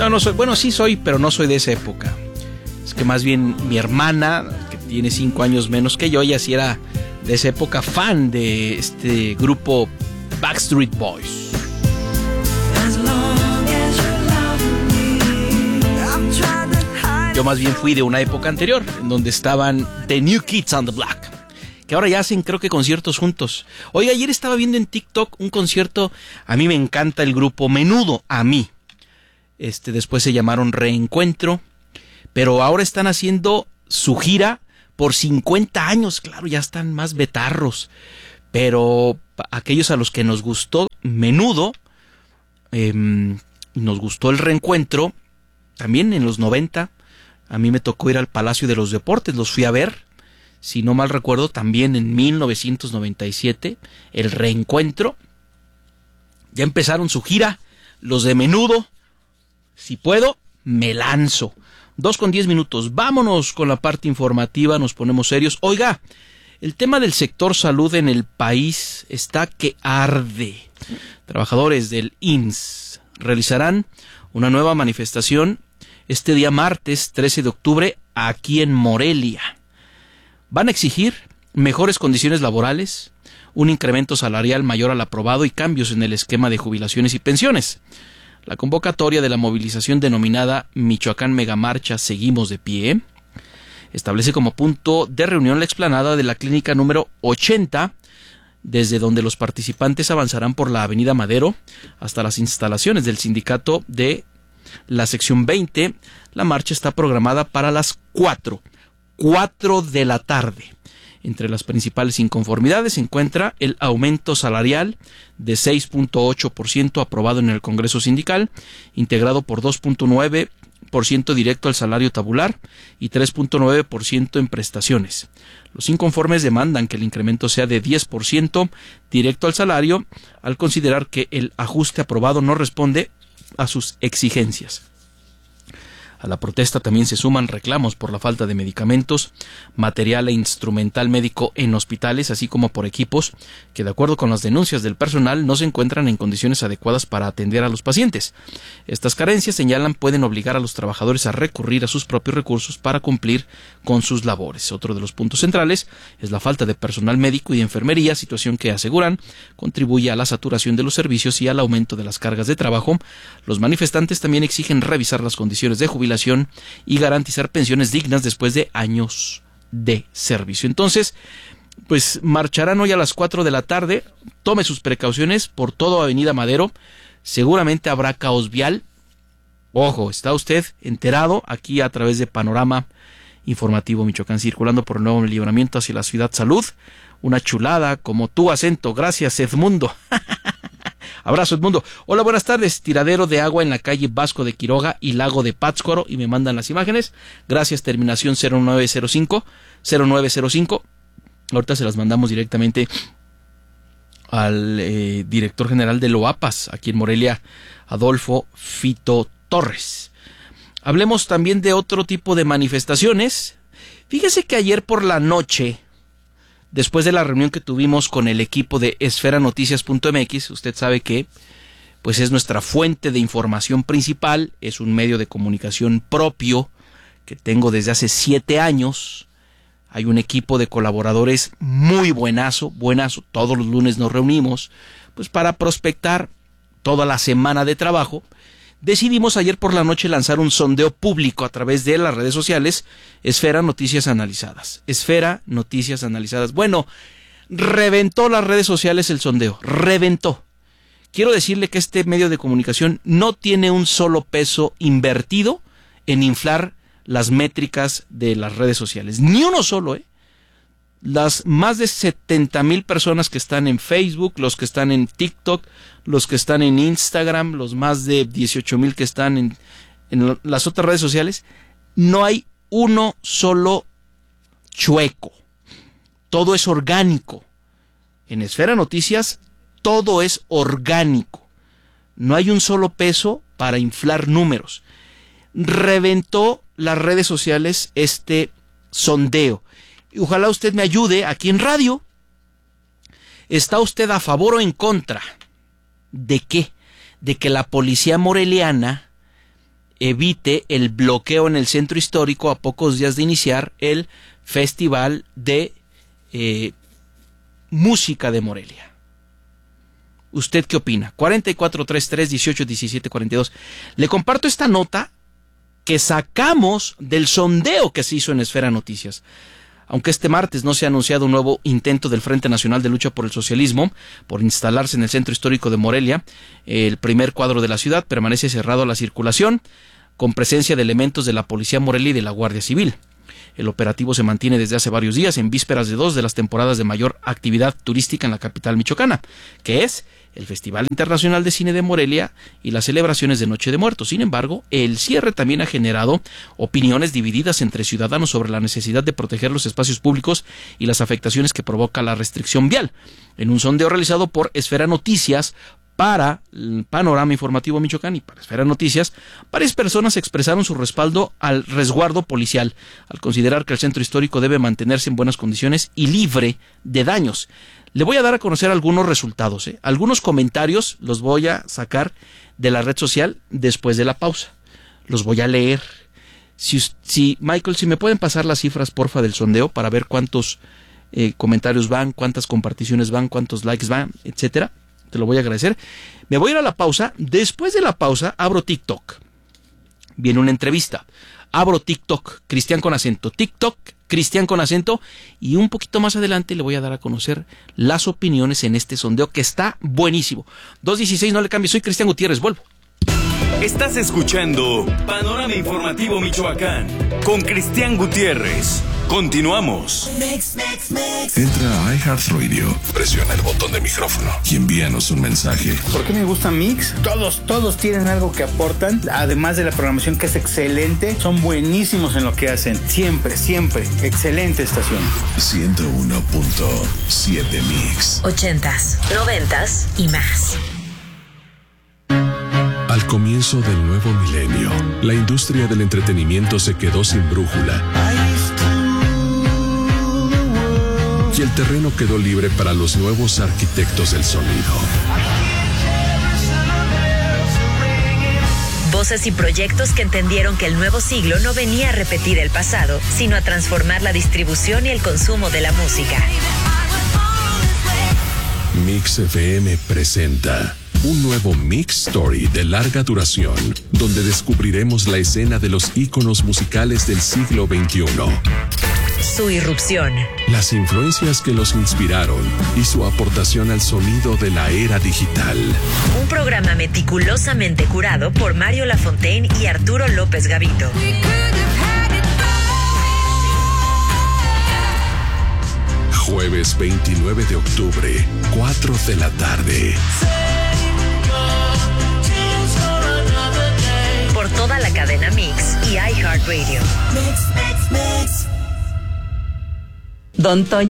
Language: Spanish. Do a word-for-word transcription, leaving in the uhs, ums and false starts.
No, no soy, bueno, sí soy, pero no soy de esa época. Es que más bien mi hermana, que tiene cinco años menos que yo, ella sí era de esa época fan de este grupo Backstreet Boys. Yo más bien fui de una época anterior, en donde estaban The New Kids on the Block, que ahora ya hacen creo que conciertos juntos. Oiga, ayer estaba viendo en TikTok un concierto, a mí me encanta el grupo Menudo, a mí. Este, después se llamaron Reencuentro, pero ahora están haciendo su gira por cincuenta años, claro, ya están más betarros. Pero aquellos a los que nos gustó Menudo, eh, nos gustó el Reencuentro, también en los noventa, a mí me tocó ir al Palacio de los Deportes, los fui a ver, si no mal recuerdo, también en mil novecientos noventa y siete, el Reencuentro. Ya empezaron su gira, los de Menudo. Si puedo, me lanzo. Dos con diez minutos. Vámonos con la parte informativa, nos ponemos serios. Oiga, el tema del sector salud en el país está que arde. Trabajadores del I M S S realizarán una nueva manifestación este día martes trece de octubre aquí en Morelia. Van a exigir mejores condiciones laborales, un incremento salarial mayor al aprobado y cambios en el esquema de jubilaciones y pensiones. La convocatoria de la movilización denominada Michoacán Megamarcha Seguimos de Pie establece como punto de reunión la explanada de la clínica número ochenta, desde donde los participantes avanzarán por la avenida Madero hasta las instalaciones del sindicato de la sección veinte. La marcha está programada para las cuatro de la tarde. Entre las principales inconformidades se encuentra el aumento salarial de seis punto ocho por ciento aprobado en el Congreso Sindical, integrado por dos punto nueve por ciento directo al salario tabular y tres punto nueve por ciento en prestaciones. Los inconformes demandan que el incremento sea de diez por ciento directo al salario, al considerar que el ajuste aprobado no responde a sus exigencias. A la protesta también se suman reclamos por la falta de medicamentos, material e instrumental médico en hospitales, así como por equipos que, de acuerdo con las denuncias del personal, no se encuentran en condiciones adecuadas para atender a los pacientes. Estas carencias, señalan, pueden obligar a los trabajadores a recurrir a sus propios recursos para cumplir con sus labores. Otro de los puntos centrales es la falta de personal médico y de enfermería, situación que, aseguran, contribuye a la saturación de los servicios y al aumento de las cargas de trabajo. Los manifestantes también exigen revisar las condiciones de jubilación y garantizar pensiones dignas después de años de servicio. Entonces, pues marcharán hoy a las cuatro de la tarde. Tome sus precauciones por toda Avenida Madero. Seguramente habrá caos vial. Ojo, está usted enterado aquí a través de Panorama Informativo Michoacán, circulando por el Nuevo Libramiento hacia la Ciudad Salud. Una chulada como tu acento. Gracias, Edmundo. Abrazo, Edmundo. Hola, buenas tardes. Tiradero de agua en la calle Vasco de Quiroga y Lago de Pátzcuaro, y me mandan las imágenes. Gracias, terminación cero nueve cero cinco. Ahorita se las mandamos directamente al eh, director general de Loapas, aquí en Morelia, Adolfo Fito Torres. Hablemos también de otro tipo de manifestaciones. Fíjese que ayer por la noche, después de la reunión que tuvimos con el equipo de esfera noticias punto m x, usted sabe que pues es nuestra fuente de información principal, es un medio de comunicación propio que tengo desde hace siete años. Hay un equipo de colaboradores muy buenazo, buenazo. Todos los lunes nos reunimos pues para prospectar toda la semana de trabajo. Decidimos ayer por la noche lanzar un sondeo público a través de las redes sociales, Esfera Noticias Analizadas. Esfera Noticias Analizadas. Bueno, reventó las redes sociales el sondeo, reventó. Quiero decirle que este medio de comunicación no tiene un solo peso invertido en inflar las métricas de las redes sociales. Ni uno solo, ¿eh? Las más de setenta mil personas que están en Facebook, los que están en TikTok, los que están en Instagram, los más de dieciocho mil que están en, en las otras redes sociales, no hay uno solo chueco. Todo es orgánico. En Esfera Noticias, todo es orgánico. No hay un solo peso para inflar números. Reventó las redes sociales este sondeo. Y ojalá usted me ayude aquí en radio. ¿Está usted a favor o en contra? ¿De qué? De que la policía moreliana evite el bloqueo en el centro histórico a pocos días de iniciar el Festival de eh, Música de Morelia. ¿Usted qué opina? cuarenta y cuatro, treinta y tres, dieciocho, diecisiete, cuarenta y dos. Le comparto esta nota que sacamos del sondeo que se hizo en Esfera Noticias. Aunque este martes no se ha anunciado un nuevo intento del Frente Nacional de Lucha por el Socialismo por instalarse en el centro histórico de Morelia, el primer cuadro de la ciudad permanece cerrado a la circulación, con presencia de elementos de la Policía Morelia y de la Guardia Civil. El operativo se mantiene desde hace varios días en vísperas de dos de las temporadas de mayor actividad turística en la capital michoacana, que es el Festival Internacional de Cine de Morelia y las celebraciones de Noche de Muertos. Sin embargo, el cierre también ha generado opiniones divididas entre ciudadanos sobre la necesidad de proteger los espacios públicos y las afectaciones que provoca la restricción vial. En un sondeo realizado por Esfera Noticias para el Panorama Informativo Michoacán y para Esfera Noticias, varias personas expresaron su respaldo al resguardo policial, al considerar que el centro histórico debe mantenerse en buenas condiciones y libre de daños. Le voy a dar a conocer algunos resultados, ¿eh? Algunos comentarios los voy a sacar de la red social después de la pausa. Los voy a leer. Si, si Michael, si me pueden pasar las cifras, porfa, del sondeo para ver cuántos eh, comentarios van, cuántas comparticiones van, cuántos likes van, etcétera. Te lo voy a agradecer. Me voy a ir a la pausa. Después de la pausa, abro TikTok. Viene una entrevista. Abro TikTok, Cristian con acento. TikTok, Cristian con acento. Y un poquito más adelante le voy a dar a conocer las opiniones en este sondeo que está buenísimo. dos dieciséis, no le cambie. Soy Cristian Gutiérrez. Vuelvo. Estás escuchando Panorama Informativo Michoacán con Cristian Gutiérrez. Continuamos. Mix, mix, mix. Entra a iHeartRadio, presiona el botón de micrófono y envíanos un mensaje. ¿Por qué me gusta Mix? Todos, todos tienen algo que aportan, además de la programación que es excelente. Son buenísimos en lo que hacen. Siempre, siempre. Excelente estación. ciento uno punto siete Mix. Ochentas, noventas y más. Al comienzo del nuevo milenio, la industria del entretenimiento se quedó sin brújula. Y el terreno quedó libre para los nuevos arquitectos del sonido. Voces y proyectos que entendieron que el nuevo siglo no venía a repetir el pasado, sino a transformar la distribución y el consumo de la música. Mix F M presenta un nuevo Mix Story de larga duración, donde descubriremos la escena de los íconos musicales del siglo veintiuno. Su irrupción. Las influencias que los inspiraron y su aportación al sonido de la era digital. Un programa meticulosamente curado por Mario Lafontaine y Arturo López Gavito. Jueves veintinueve de octubre, cuatro de la tarde. Por toda la cadena Mix y iHeartRadio. Don Toño